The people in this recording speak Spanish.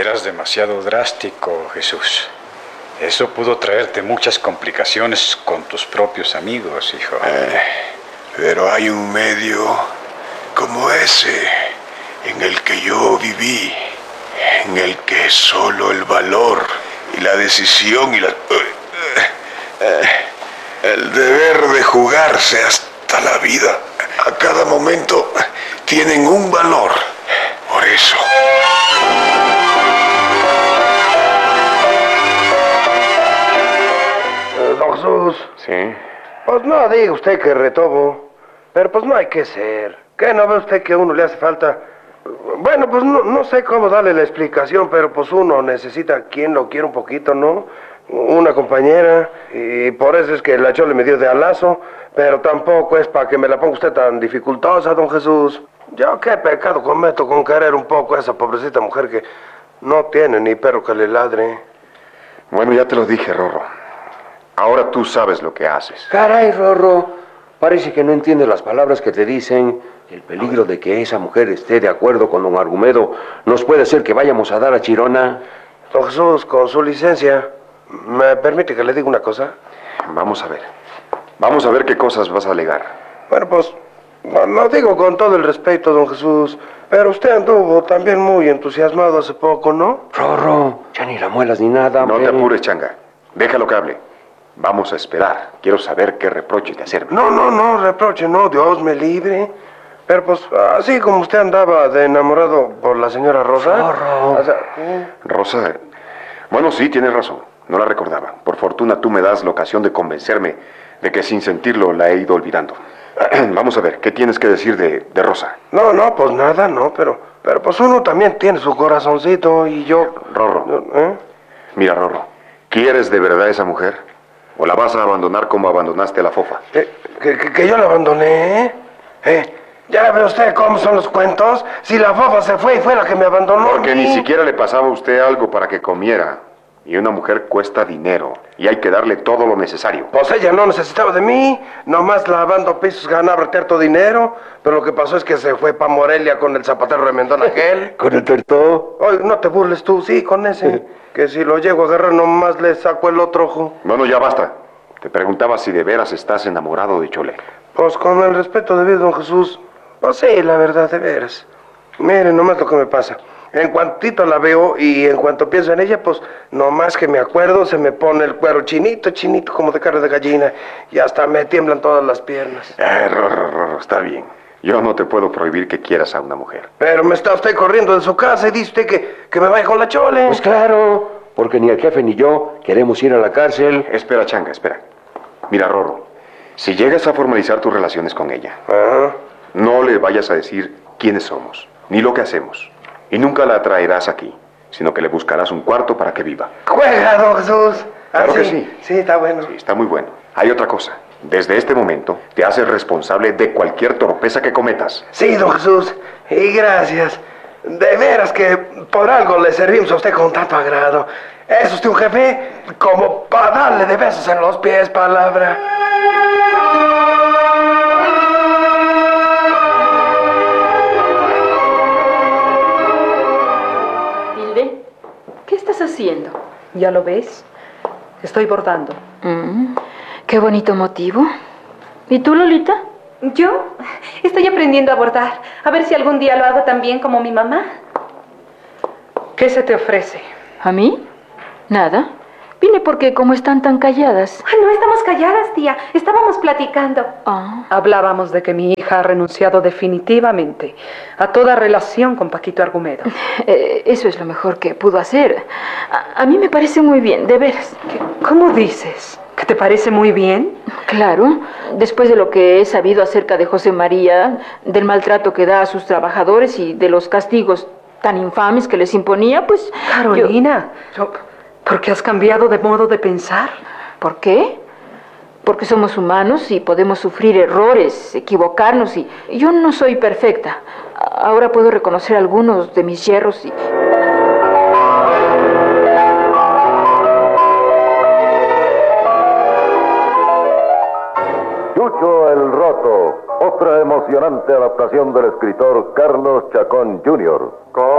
eras demasiado drástico, Jesús. Eso pudo traerte muchas complicaciones con tus propios amigos, hijo. Pero hay un medio como ese en el que yo viví, en el que solo el valor y la decisión y el deber de jugarse hasta la vida, a cada momento, tienen un valor. Por eso. Don Jesús. Sí. Pues no diga usted que retomo, pero pues no hay que ser. ¿Qué no ve usted que a uno le hace falta? Bueno, pues no sé cómo darle la explicación, pero pues uno necesita quien lo quiera un poquito, ¿no? Una compañera, y por eso es que la Chole me dio de alazo, pero tampoco es para que me la ponga usted tan dificultosa, don Jesús. Yo qué pecado cometo con querer un poco a esa pobrecita mujer que no tiene ni perro que le ladre. Bueno, ya te lo dije, Rorro. Ahora tú sabes lo que haces. Caray, Rorro, parece que no entiendes las palabras que te dicen. El peligro de que esa mujer esté de acuerdo con don Argumedo nos puede hacer que vayamos a dar a Chirona. Don Jesús, con su licencia, ¿me permite que le diga una cosa? Vamos a ver. Vamos a ver qué cosas vas a alegar. Bueno, pues, lo digo con todo el respeto, don Jesús, pero usted anduvo también muy entusiasmado hace poco, ¿no? Rorro, ya ni la muelas ni nada. No te apures, Changa. Déjalo que hable. Vamos a esperar. Quiero saber qué reproche te hacerme. No, reproche, no, Dios me libre. Pero pues, así como usted andaba de enamorado por la señora Rosa... Rorro. O sea, Rosa... Bueno, sí, tienes razón. No la recordaba. Por fortuna tú me das la ocasión de convencerme de que sin sentirlo la he ido olvidando. Vamos a ver, ¿qué tienes que decir de Rosa? No, pues nada, no, pero pues uno también tiene su corazoncito y yo... Rorro. Mira, Rorro, ¿quieres de verdad a esa mujer? ¿O la vas a abandonar como abandonaste a la fofa? Que yo la abandoné, ¿Ya ve usted cómo son los cuentos? Si la fofa se fue y fue la que me abandonó. Porque ni siquiera le pasaba a usted algo para que comiera. Y una mujer cuesta dinero. Y hay que darle todo lo necesario. Pues ella no necesitaba de mí. Nomás lavando pisos ganaba cierto dinero. Pero lo que pasó es que se fue pa' Morelia con el zapatero remendón aquel. ¿Con el tuerto? Oye, no te burles tú, sí, con ese. Que si lo llego a agarrar nomás le saco el otro ojo. Bueno, ya basta. Te preguntaba si de veras estás enamorado de Chole. Pues con el respeto debido, don Jesús. Pues sí, la verdad, de veras. Miren, nomás lo que me pasa. En cuantito la veo y en cuanto pienso en ella, pues nomás que me acuerdo, se me pone el cuero chinito, como de carne de gallina. Y hasta me tiemblan todas las piernas. Rorro, está bien. Yo no te puedo prohibir que quieras a una mujer. Pero me está usted corriendo de su casa y dice usted que me vaya con la Chole. Pues claro, porque ni el jefe ni yo queremos ir a la cárcel. Espera, Changa, espera. Mira, Rorro, si llegas a formalizar tus relaciones con ella... Ajá. No le vayas a decir quiénes somos, ni lo que hacemos. Y nunca la traerás aquí, sino que le buscarás un cuarto para que viva. ¡Juega, don Jesús! Claro que sí. Sí, está bueno. Sí, está muy bueno. Hay otra cosa. Desde este momento, te haces responsable de cualquier torpeza que cometas. Sí, don Jesús. Y gracias. De veras que por algo le servimos a usted con tanto agrado. ¿Es usted un jefe? Como para darle de besos en los pies, palabra. ¿Qué estás haciendo? ¿Ya lo ves? Estoy bordando. Qué bonito motivo. ¿Y tú, Lolita? ¿Yo? Estoy aprendiendo a bordar. A ver si algún día lo hago tan bien como mi mamá. ¿Qué se te ofrece? ¿A mí? Nada. Vine porque como están tan calladas. No estamos calladas, tía. Estábamos platicando. Hablábamos de que mi hija ha renunciado definitivamente a toda relación con Paquito Argumedo. Eso es lo mejor que pudo hacer. A mí me parece muy bien, de veras. ¿Cómo dices? ¿Que te parece muy bien? Claro. Después de lo que he sabido acerca de José María, del maltrato que da a sus trabajadores y de los castigos tan infames que les imponía, pues... Carolina, ¿por qué has cambiado de modo de pensar? ¿Por qué? Porque somos humanos y podemos sufrir errores, equivocarnos y yo no soy perfecta. Ahora puedo reconocer algunos de mis yerros y... Chucho el Roto, otra emocionante adaptación del escritor Carlos Chacón Jr.